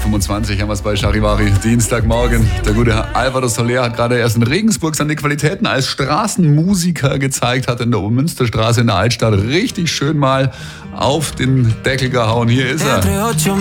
8.25 Uhr haben wir es bei Charivari. Dienstagmorgen. Der gute Herr Alvaro Soler hat gerade erst in Regensburg seine Qualitäten als Straßenmusiker gezeigt, hat in der Münsterstraße in der Altstadt richtig schön mal auf den Deckel gehauen. Hier ist er.